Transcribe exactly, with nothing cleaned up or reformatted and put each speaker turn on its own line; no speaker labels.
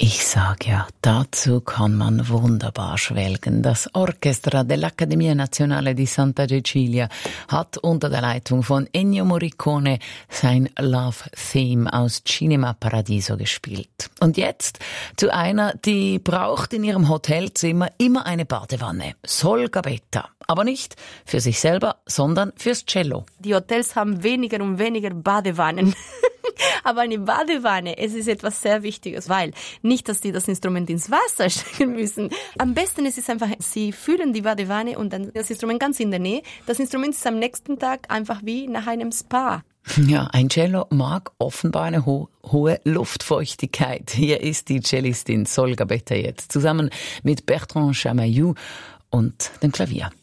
Ich sag ja, dazu kann man wunderbar schwelgen. Das Orchestra dell'Accademia Nazionale di Santa Cecilia hat unter der Leitung von Ennio Morricone sein Love Theme aus Cinema Paradiso gespielt. Und jetzt zu einer, die braucht in ihrem Hotelzimmer immer eine Badewanne. Sol Gabetta. Aber nicht für sich selber, sondern fürs Cello.
Die Hotels haben weniger und weniger Badewannen. Aber eine Badewanne, es ist etwas sehr Wichtiges, weil nicht, dass die das Instrument ins Wasser stecken müssen. Am besten ist es einfach, sie fühlen die Badewanne und dann das Instrument ganz in der Nähe. Das Instrument ist am nächsten Tag einfach wie nach einem Spa.
Ja, ein Cello mag offenbar eine ho- hohe Luftfeuchtigkeit. Hier ist die Cellistin Sol Gabetta jetzt, zusammen mit Bertrand Chamaillou und dem Klavier.